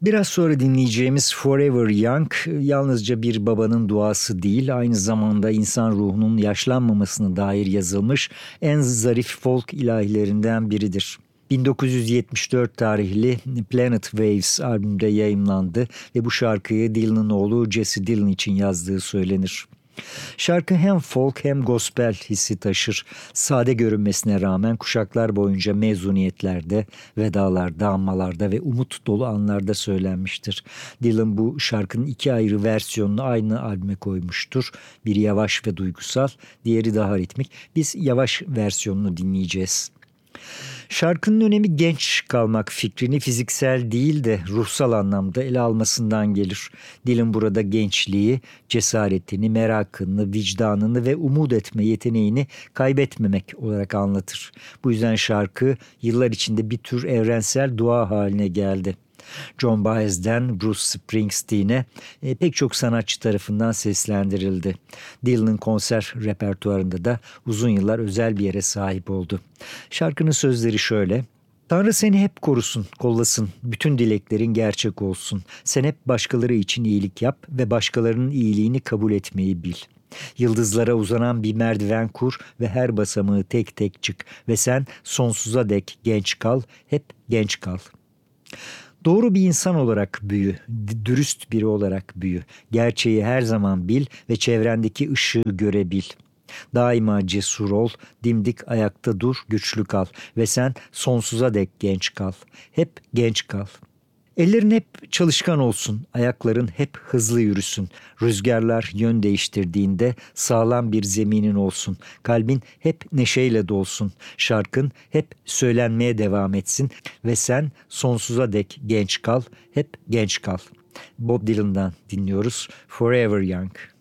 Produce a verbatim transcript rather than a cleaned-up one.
Biraz sonra dinleyeceğimiz Forever Young yalnızca bir babanın duası değil, aynı zamanda insan ruhunun yaşlanmamasına dair yazılmış en zarif folk ilahilerinden biridir. bin dokuz yüz yetmiş dört tarihli Planet Waves albümünde yayımlandı ve bu şarkıyı Dylan'ın oğlu Jesse Dylan için yazdığı söylenir. Şarkı hem folk hem gospel hissi taşır. Sade görünmesine rağmen kuşaklar boyunca mezuniyetlerde, vedalarda, anmalarda ve umut dolu anlarda söylenmiştir. Dylan bu şarkının iki ayrı versiyonunu aynı albüme koymuştur. Biri yavaş ve duygusal, diğeri daha ritmik. Biz yavaş versiyonunu dinleyeceğiz. Şarkının önemi genç kalmak fikrini fiziksel değil de ruhsal anlamda ele almasından gelir. Dylan burada gençliği, cesaretini, merakını, vicdanını ve umut etme yeteneğini kaybetmemek olarak anlatır. Bu yüzden şarkı yıllar içinde bir tür evrensel dua haline geldi. John Baez'den Bruce Springsteen'e e, pek çok sanatçı tarafından seslendirildi. Dylan'ın konser repertuarında da uzun yıllar özel bir yere sahip oldu. Şarkının sözleri şöyle: Tanrı seni hep korusun, kollasın, bütün dileklerin gerçek olsun. Sen hep başkaları için iyilik yap ve başkalarının iyiliğini kabul etmeyi bil. Yıldızlara uzanan bir merdiven kur ve her basamağı tek tek çık ve sen sonsuza dek genç kal, hep genç kal. Doğru bir insan olarak büyü, dürüst biri olarak büyü. Gerçeği her zaman bil ve çevrendeki ışığı görebil. Daima cesur ol, dimdik ayakta dur, güçlü kal ve sen sonsuza dek genç kal. Hep genç kal. Ellerin hep çalışkan olsun, ayakların hep hızlı yürüsün. Rüzgarlar yön değiştirdiğinde sağlam bir zeminin olsun. Kalbin hep neşeyle dolsun. Şarkın hep söylenmeye devam etsin ve sen sonsuza dek genç kal, hep genç kal. Bob Dylan'dan dinliyoruz. Forever Young.